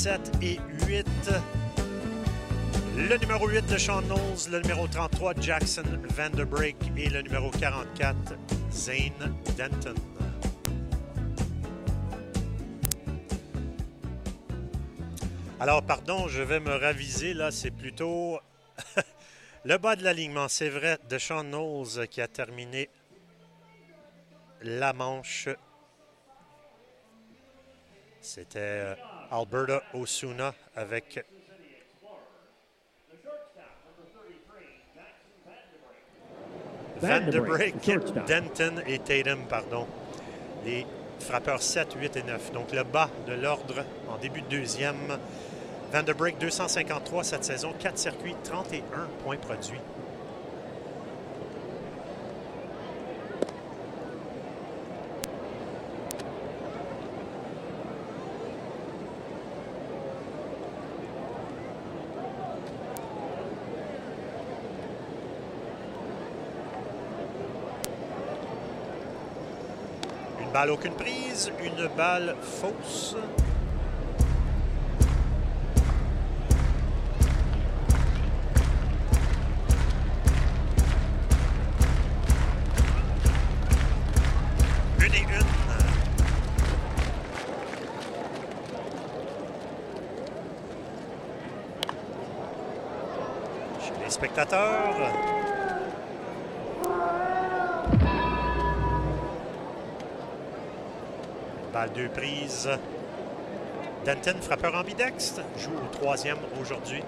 7 et 8. Le numéro 8 de Sean Knowles, le numéro 33 Jackson Vanderbrake et le numéro 44 Zane Denton. Alors, pardon, je vais me raviser, là, c'est plutôt le bas de l'alignement. C'est vrai, de Sean Knowles qui a terminé la manche. C'était Alberta Osuna avec Vanderbrake, Denton et Tatum, pardon. Les frappeurs 7, 8 et 9. Donc, le bas de l'ordre en début de deuxième. Vanderbrake, 253 cette saison, 4 circuits, 31 points produits. Une balle, aucune prise. Une balle fausse. Spectateurs. Balle 2 prises. Denton, frappeur ambidextre, joue au troisième aujourd'hui.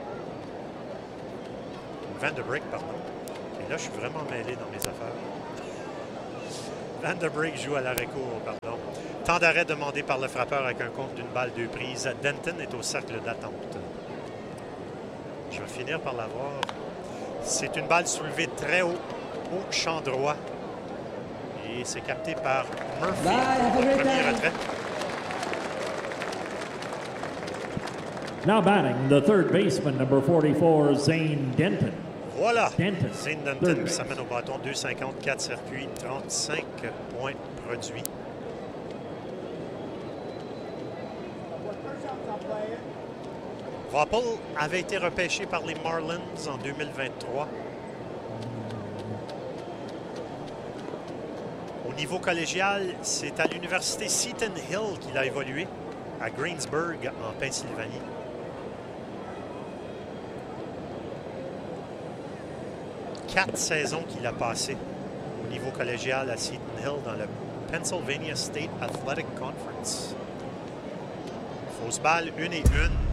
Vanderbrake, pardon. Et là, je suis vraiment mêlé dans mes affaires. Vanderbrake joue à l'arrêt-court, pardon. Temps d'arrêt demandé par le frappeur avec un compte d'une balle 2 prises. Denton est au cercle d'attente. Je vais finir par l'avoir. C'est une balle soulevée très haut, au champ droit. Et c'est capté par Murphy. Premier retrait. Now batting, the third baseman, number 44, Zane Denton. Voilà. Denton. Zane Denton qui s'amène au bâton. 2,54 circuits, 35 points produits. Voppel avait été repêché par les Marlins en 2023. Au niveau collégial, c'est à l'université Seton Hill qu'il a évolué, à Greensburg, en Pennsylvanie. Quatre saisons qu'il a passées au niveau collégial à Seton Hill dans le Pennsylvania State Athletic Conference. Fausse balle, 1 et 1.